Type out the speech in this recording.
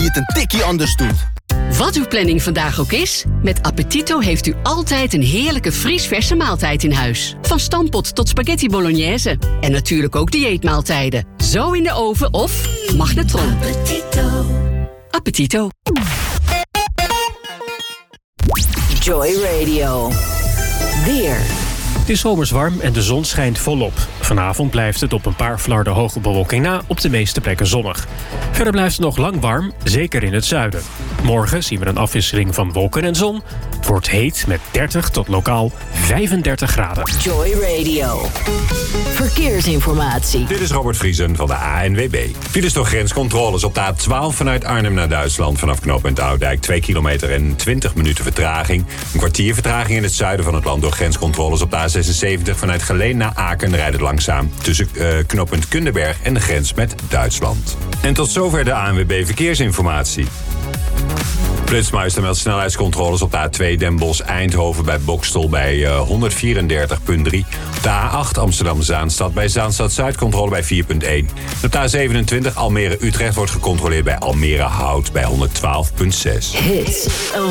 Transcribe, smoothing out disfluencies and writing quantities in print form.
het een tikkie anders doet. Wat uw planning vandaag ook is, met Appetito heeft u altijd een heerlijke vriesverse maaltijd in huis. Van stampot tot spaghetti bolognese. En natuurlijk ook dieetmaaltijden. Zo in de oven of magnetron. Appetito. Appetito. Joy Radio. Weer. Het is zomers warm en de zon schijnt volop. Vanavond blijft het op een paar flarden hoge bewolking na op de meeste plekken zonnig. Verder blijft het nog lang warm, zeker in het zuiden. Morgen zien we een afwisseling van wolken en zon. Het wordt heet met 30 tot lokaal 35 graden. Joy Radio. Verkeersinformatie. Dit is Robert Vriesen van de ANWB. Files door grenscontroles op de A12 vanuit Arnhem naar Duitsland. Vanaf knooppunt Oudijk 2 kilometer en 20 minuten vertraging. Een kwartier vertraging in het zuiden van het land door grenscontroles op de A76 vanuit Geleen naar Aken rijdt het langzaam tussen knooppunt Kunderberg en de grens met Duitsland. En tot zover de ANWB Verkeersinformatie. Flitsmeister meldt snelheidscontroles op de A2 Den Bosch-Eindhoven bij Bokstel bij 134.3. Op de A8 Amsterdam-Zaanstad bij Zaanstad-Zuid controle bij 4.1. Op de A27 Almere-Utrecht wordt gecontroleerd bij Almere-Hout bij 112.6. Hits